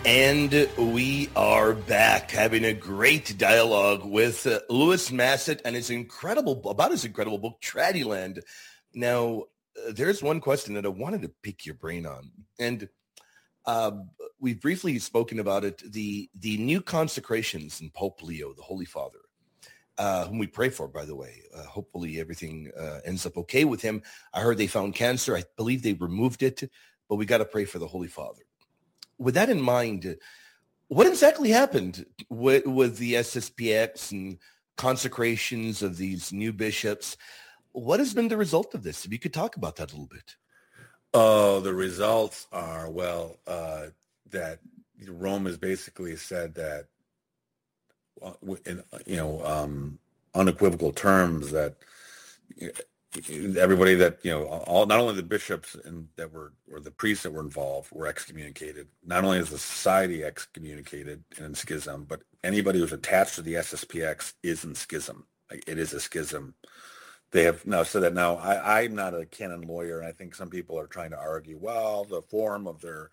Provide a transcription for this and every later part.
And we are back having a great dialogue with Louis Massett and his incredible book, Tradiland. Now, there's one question that I wanted to pick your brain on. And we've briefly spoken about it, the new consecrations in Pope Leo, the Holy Father, whom we pray for, by the way. Hopefully everything ends up okay with him. I heard they found cancer. I believe they removed it, but we got to pray for the Holy Father. With that in mind, what exactly happened with the SSPX and consecrations of these new bishops? What has been the result of this? If you could talk about that a little bit. Oh, the results are, that Rome has basically said that, in unequivocal terms, that everybody that, all, not only the bishops or the priests that were involved were excommunicated. Not only is the society excommunicated and in schism, but anybody who's attached to the SSPX is in schism. Like, it is a schism. They have now said that. Now, I'm not a canon lawyer, and I think some people are trying to argue, well, the form of their,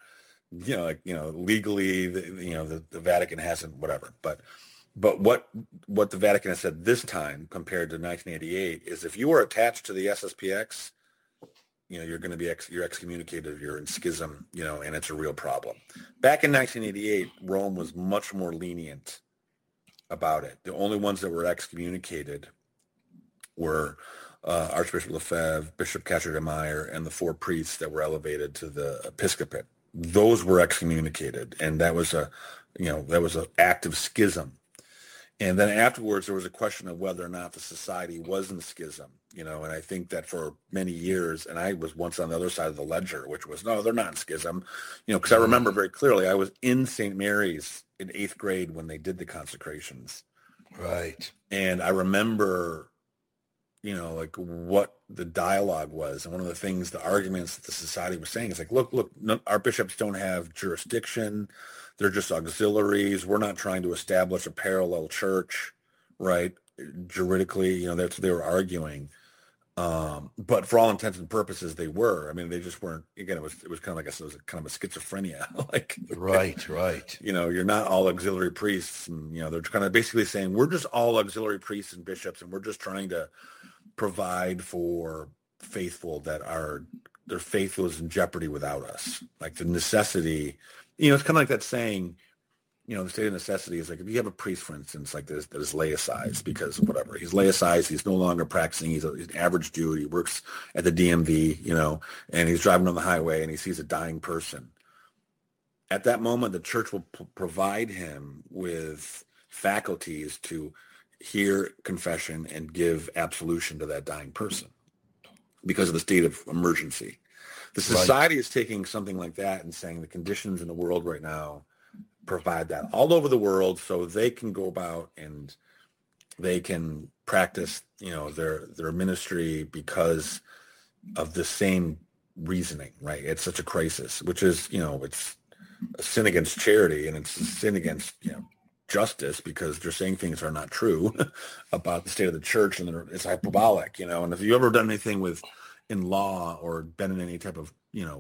legally, the Vatican hasn't, whatever. But what the Vatican has said this time compared to 1988 is if you are attached to the SSPX, you're going to be you're excommunicated, you're in schism, and it's a real problem. Back in 1988, Rome was much more lenient about it. The only ones that were excommunicated were Archbishop Lefebvre, Bishop Catcher de Meyer, and the 4 priests that were elevated to the episcopate. Those were excommunicated, and that was an act of schism. And then afterwards, there was a question of whether or not the society was in schism, and I think that for many years, and I was once on the other side of the ledger, which was, no, they're not in schism, because I remember very clearly, I was in St. Mary's in 8th grade when they did the consecrations. Right. And I remember, what the dialogue was. And one of the things, the arguments that the society was saying is like, look, our bishops don't have jurisdiction. They're just auxiliaries. We're not trying to establish a parallel church, right? Juridically, that's what they were arguing. But for all intents and purposes, they were. I mean, they just weren't. Again, it was kind of like it was kind of a schizophrenia. Right. You're not all auxiliary priests, and they're kind of basically saying we're just all auxiliary priests and bishops, and we're just trying to provide for faithful that their faith was in jeopardy without us. Like the necessity. It's kind of like that saying, the state of necessity is like if you have a priest, for instance, like this, that is laicized because of whatever. He's laicized. He's no longer practicing. He's an average dude. He works at the DMV, and he's driving on the highway and he sees a dying person. At that moment, the church will provide him with faculties to hear confession and give absolution to that dying person because of the state of emergency. The society is taking something like that and saying the conditions in the world right now provide that all over the world so they can go about and they can practice, their ministry because of the same reasoning, right? It's such a crisis, which is, it's a sin against charity and it's a sin against, justice because they're saying things are not true about the state of the church and it's hyperbolic, and if you ever done anything in law or been in any type of,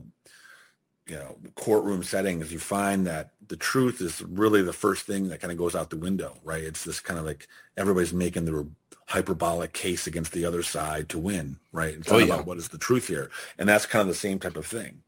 courtroom settings, you find that the truth is really the first thing that kind of goes out the window, right? It's this kind of like everybody's making their hyperbolic case against the other side to win, right? It's not about what is the truth here. And that's kind of the same type of thing.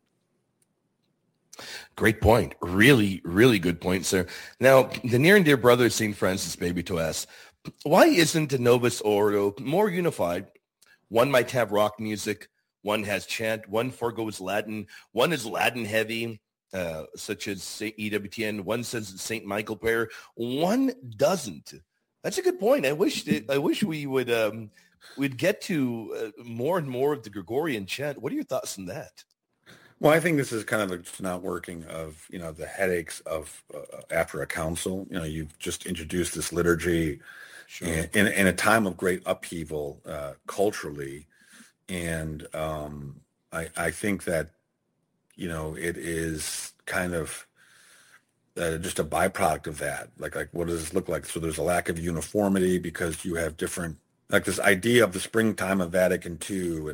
Great point. Really, really good point, sir. Now, the near and dear brother St. Francis Babyto asks, why isn't the Novus Ordo more unified? One might have rock music, one has chant, one forgoes Latin, one is Latin heavy, such as St. EWTN, one says St. Michael prayer, one doesn't. That's a good point. I wish we would we'd get to more and more of the Gregorian chant. What are your thoughts on that? Well, I think this is kind of a not working of, the headaches of after a council. You've just introduced this liturgy in a time of great upheaval culturally. And I think that, it is kind of just a byproduct of that. Like what does this look like? So there's a lack of uniformity because you have different, like this idea of the springtime of Vatican II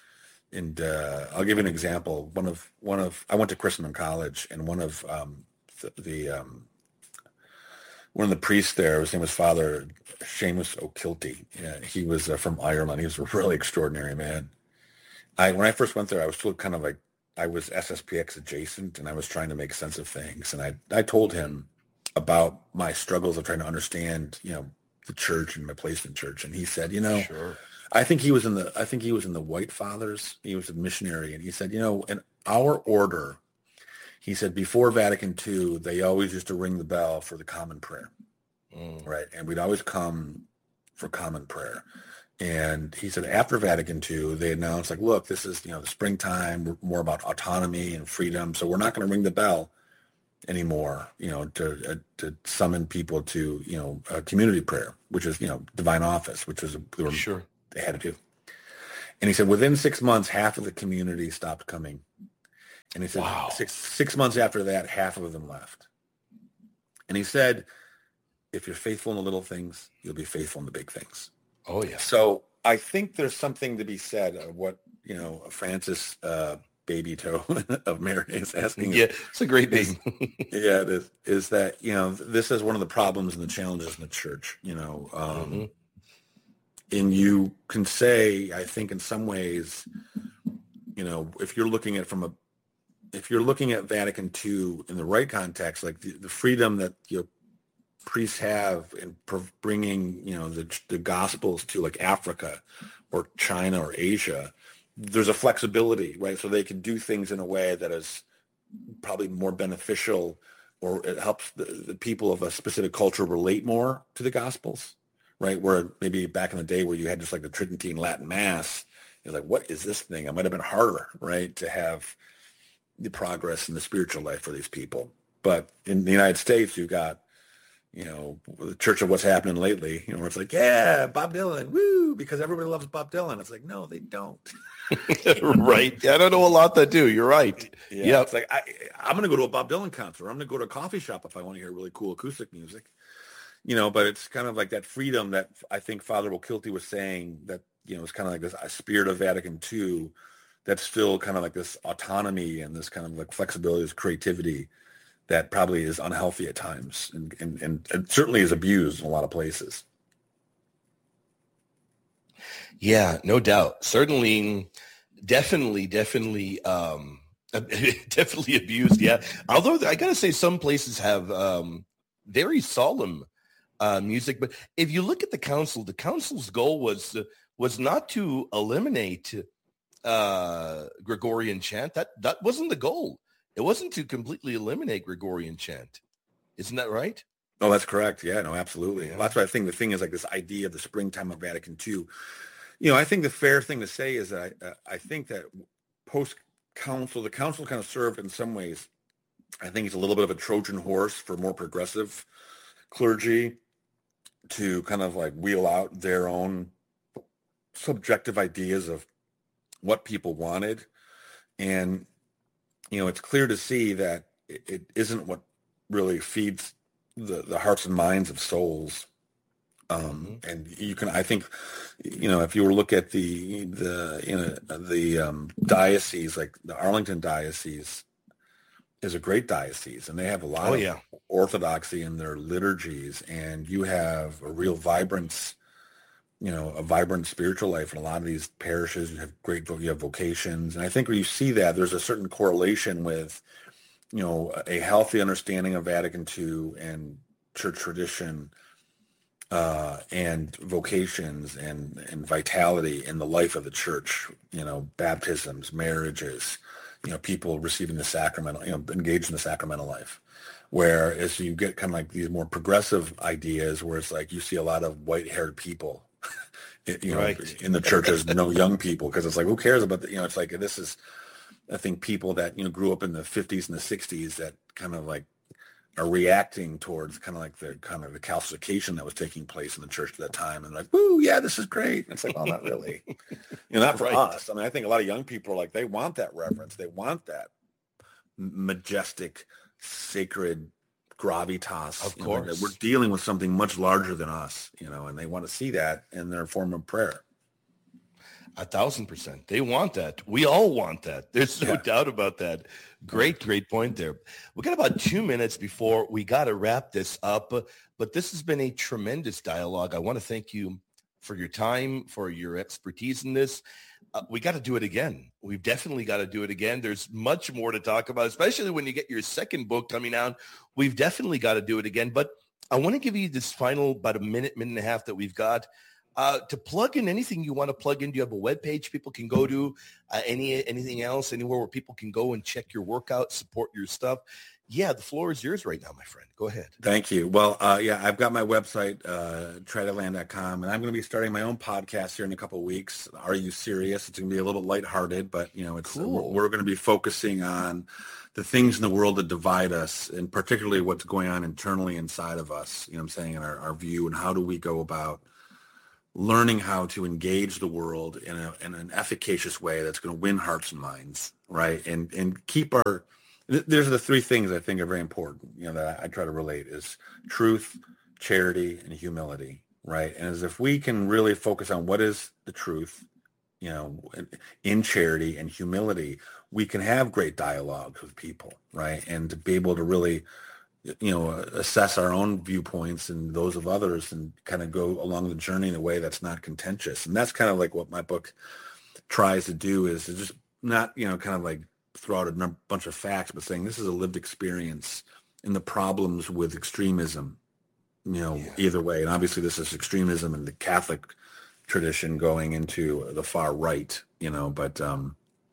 and I'll give you an example. I went to Christendom College, and one of one of the priests there. His name was Father Seamus O'Kilty. Yeah, he was from Ireland. He was a really extraordinary man. When I first went there, I was still kind of like, I was SSPX adjacent, and I was trying to make sense of things. And I told him about my struggles of trying to understand, the church and my place in church. And he said, Sure. I think he was in the White Fathers. He was a missionary, and he said, in our order, he said, before Vatican II, they always used to ring the bell for the common prayer, right? And we'd always come for common prayer. And he said, after Vatican II, they announced, like, look, this is, the springtime, we're more about autonomy and freedom, so we're not going to ring the bell anymore, to summon people to, community prayer, which is, divine office, which is Sure. they had to do. And he said, within 6 months, half of the community stopped coming. And he said, wow. six months after that, half of them left. And he said, if you're faithful in the little things, you'll be faithful in the big things. Oh, yeah. So I think there's something to be said of what, Francis Baby Toe of Mary is asking. Yeah, it's a great name. Yeah, it is that, this is one of the problems and the challenges in the church, and you can say, I think in some ways, if you're looking at Vatican II in the right context, like the freedom that priests have in bringing, the gospels to like Africa or China or Asia, there's a flexibility, right? So they can do things in a way that is probably more beneficial, or it helps the people of a specific culture relate more to the gospels, right? Where maybe back in the day where you had just like the Tridentine Latin Mass, you're like, what is this thing? It might have been harder, right, to have the progress in the spiritual life for these people. But in the United States, you've got, the Church of what's happening lately, where it's like, yeah, Bob Dylan, woo, because everybody loves Bob Dylan. It's like, no, they don't. Right. I don't know a lot that do. You're right. Yeah. It's like, I'm going to go to a Bob Dylan concert. I'm going to go to a coffee shop if I want to hear really cool acoustic music, but it's kind of like that freedom that I think Father O'Kilty was saying that, it's kind of like this spirit of Vatican II that's still kind of like this autonomy and this kind of like flexibility, this creativity that probably is unhealthy at times and certainly is abused in a lot of places. Yeah, no doubt. Certainly, definitely definitely abused. Yeah. Although I got to say some places have very solemn music. But if you look at the council's goal was not to eliminate Gregorian chant. That wasn't the goal. It wasn't to completely eliminate Gregorian chant. Isn't that right? Oh, that's correct. Yeah, no, absolutely. Yeah. Well, that's what I think. The thing is like this idea of the springtime of Vatican II. I think the fair thing to say is that I think that post-council, the council kind of served in some ways, I think it's a little bit of a Trojan horse for more progressive clergy to kind of like wheel out their own subjective ideas of what people wanted. And, it's clear to see that it isn't what really feeds the hearts and minds of souls. And you can, I think, if you were to look at the diocese, like the Arlington diocese is a great diocese, and they have a lot of orthodoxy in their liturgies, and you have a real vibrance, a vibrant spiritual life in a lot of these parishes. You have you have vocations, and I think when you see that, there's a certain correlation with, a healthy understanding of Vatican II and church tradition. And vocations and vitality in the life of the church, baptisms, marriages, people receiving the sacramental, engaged in the sacramental life. Whereas you get kind of like these more progressive ideas where it's like you see a lot of white-haired people, right. in the churches, no young people, because it's like, who cares about the, it's like, this is, I think people that, grew up in the 50s and the 60s that kind of like are reacting towards kind of the calcification that was taking place in the church at that time, and like, woo, yeah, this is great. And it's like, well, not really, not for us. I mean, I think a lot of young people are like, they want that reverence, they want that majestic, sacred gravitas. Of course, that we're dealing with something much larger than us, and they want to see that in their form of prayer. 1,000%. They want that. We all want that. There's no doubt about that. Great point there. We got about 2 minutes before we got to wrap this up, but this has been a tremendous dialogue. I want to thank you for your time, for your expertise in this. We got to do it again. We've definitely got to do it again. There's much more to talk about, especially when you get your second book coming out. We've definitely got to do it again. But I want to give you this final about a minute and a half that we've got to plug in anything you want to plug in. Do you have a webpage people can go to? Anything else? Anywhere where people can go and check your workout, support your stuff? Yeah, the floor is yours right now, my friend. Go ahead. Thank you. Well, I've got my website, tradiland.com, and I'm going to be starting my own podcast here in a couple of weeks. Are You Serious? It's going to be a little lighthearted, but it's cool. We're going to be focusing on the things in the world that divide us, and particularly what's going on internally inside of us, what I'm saying, in our view, and how do we go about learning how to engage the world in an efficacious way that's going to win hearts and minds, right? And keep our... There's the three things I think are very important, that I try to relate is truth, charity, and humility, right? And as if we can really focus on what is the truth, in charity and humility, we can have great dialogues with people, right? And to be able to really, assess our own viewpoints and those of others and kind of go along the journey in a way that's not contentious. And that's kind of like what my book tries to do, is to just not, kind of like throw out a bunch of facts, but saying this is a lived experience and the problems with extremism, either way. And obviously this is extremism in the Catholic tradition going into the far right, but so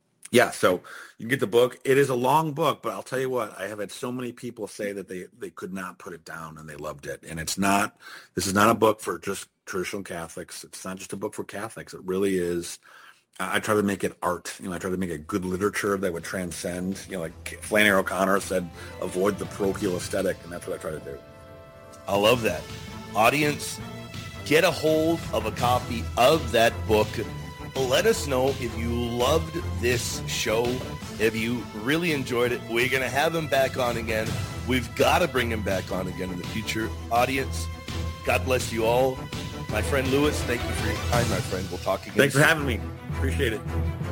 you can get the book. It is a long book, but I'll tell you what, I have had so many people say that they could not put it down and they loved it. And this is not a book for just traditional Catholics. It's not just a book for Catholics. It really is. I try to make it art. I try to make it good literature that would transcend. Like Flannery O'Connor said, avoid the parochial aesthetic, and that's what I try to do. I love that. Audience, get a hold of a copy of that book. Let us know if you loved this show, if you really enjoyed it. We're going to have him back on again. We've got to bring him back on again in the future. Audience, God bless you all. My friend Louis, thank you for your time, my friend. We'll talk again Thanks soon. for having me. Appreciate it.